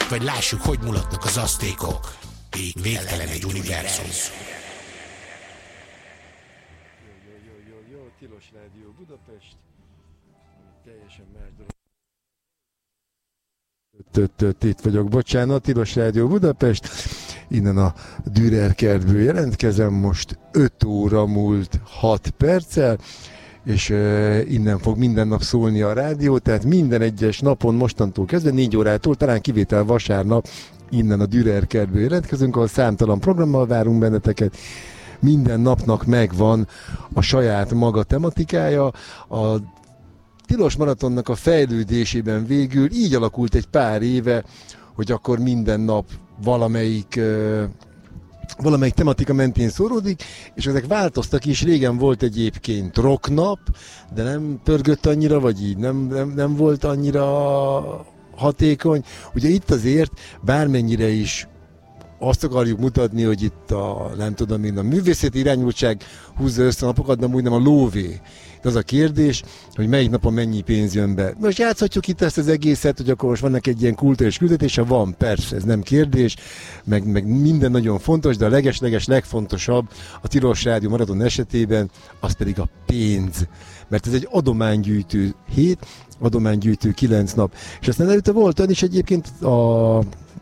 vagy lássuk, hogy mulatnak az aztékok. Végtelen egy univerzum. Jó, Tilos Rádió Budapest. Teljesen más dolog. Itt vagyok, bocsánat, Tilos Rádió Budapest. Innen a Dürer kertből jelentkezem, most 5 óra múlt 6 perccel, és innen fog minden nap szólni a rádió, tehát minden egyes napon mostantól kezdve 4 órától, talán kivétel vasárnap, innen a Dürer kertből jelentkezünk, ahol számtalan programmal várunk benneteket. Minden napnak megvan a saját maga tematikája. A Tilos Maratonnak a fejlődésében végül így alakult egy pár éve, hogy akkor minden nap valamelyik tematika mentén szóródik, és ezek változtak is. Régen volt egyébként rocknap, de nem pörgött annyira, vagy így nem volt annyira hatékony. Ugye itt azért bármennyire is azt akarjuk mutatni, hogy itt a művészeti irányultság húzza össze a napokat, de úgy nem a lóvé. De az a kérdés, hogy melyik napon mennyi pénz jön be. Most játszhatjuk itt ezt az egészet, hogy akkor most vannak egy ilyen kulturális küldetése, van, persze, ez nem kérdés, meg minden nagyon fontos, de a leges legfontosabb a Tilos Rádió Maraton esetében, az pedig a pénz. Mert ez egy adománygyűjtő hét, adománygyűjtő 9 nap. És aztán előtte volt olyan is egyébként a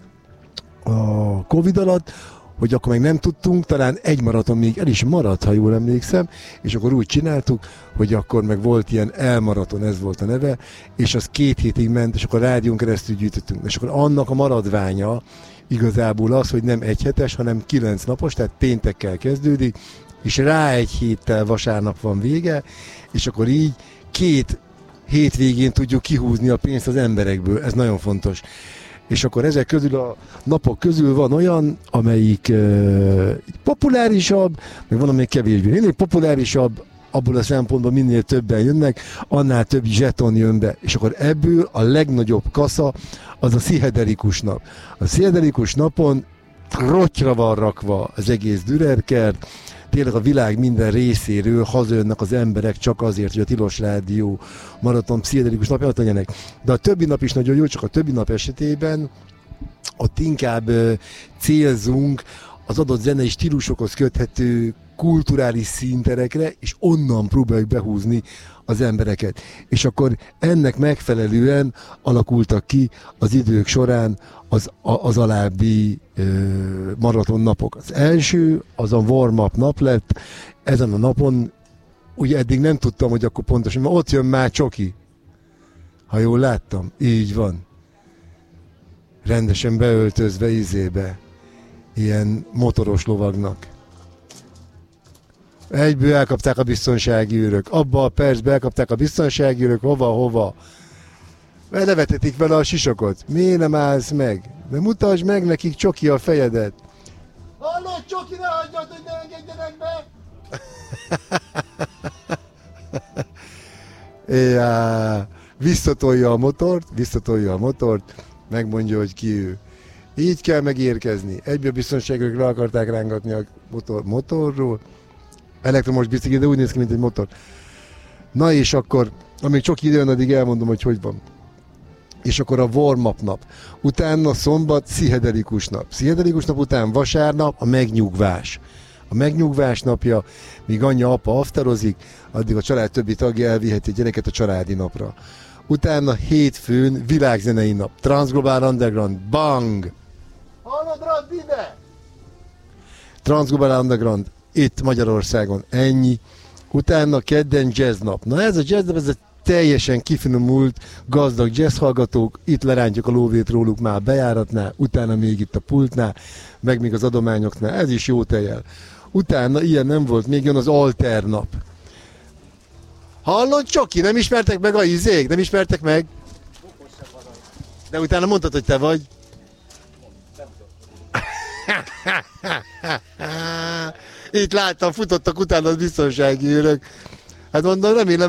Covid alatt, hogy akkor meg nem tudtunk, talán egy maraton még el is maradt, ha jól emlékszem, és akkor úgy csináltuk, hogy akkor meg volt ilyen elmaraton, ez volt a neve, és az 2 hétig ment, és akkor a rádión keresztül gyűjtöttünk. És akkor annak a maradványa igazából az, hogy nem 1 hetes, hanem 9 napos, tehát péntekkel kezdődik, és rá 1 héttel vasárnap van vége, és akkor így 2 hétvégén tudjuk kihúzni a pénzt az emberekből, ez nagyon fontos. És akkor ezek közül a napok közül van olyan, amelyik populárisabb, meg van, amelyik kevésbé. Minél populárisabb, abból a szempontból minél többen jönnek, annál több zseton jön be. És akkor ebből a legnagyobb kasza az a pszichedelikus nap. A pszichedelikus napon rottyra van rakva az egész Dürer kert, tényleg a világ minden részéről hazajönnek az emberek csak azért, hogy a Tilos Rádió Maraton pszichedelikus napja ott legyenek. De a többi nap is nagyon jó, csak a többi nap esetében ott inkább célzunk az adott zenei stílusokhoz köthető kulturális színterekre, és onnan próbáljuk behúzni az embereket. És akkor ennek megfelelően alakultak ki az idők során az alábbi maraton napok. Az első, az a warm-up nap lett. Ezen a napon, ugye eddig nem tudtam, hogy akkor pontosan, mert ott jön már Csoki. Ha jól láttam, így van. Rendesen beöltözve izébe. Ilyen motoros lovagnak. Egyből elkapták a biztonsági őrök. Abba a percben elkapták a biztonsági őrök, hova. Levetetik vele a sisakot. Miért nem állsz meg? De mutasd meg nekik, Csoki, a fejedet. Hallod, Csoki, ne hagyjad, hogy ne engedjenek be! Visszatolja a motort, megmondja, hogy ki ő. Így kell megérkezni. Egyből biztonságok le akarták rángatni a motorról. Elektromos bicikli, de úgy néz ki, mint egy motor. Na és akkor, amíg Csoki időn, addig elmondom, hogy van. És akkor a warm-up nap. Utána szombat pszichedelikus nap. Pszichedelikus nap után vasárnap a megnyugvás. A megnyugvás napja, míg anyja, apa afterozik, addig a család többi tagja elviheti a gyereket a családi napra. Utána hétfőn világzenei nap. Transglobal Underground. Bang! Hallod, radd ide! Transglobal Underground. Itt Magyarországon. Ennyi. Utána kedden jazz nap. Na ez a jazz nap, ez a teljesen kifinomult, gazdag jazz hallgatók, itt lerántjuk a lóvét róluk már bejáratnál, utána még itt a pultnál, meg még az adományoknál, ez is jó tejjel. Utána ilyen nem volt, még jön az alter nap. Hallod, Csoki, nem ismertek meg a izék? Nem ismertek meg? De utána mondtad, hogy te vagy. Itt láttam, futottak utána a biztonsági őrök. Hát mondom, remélem,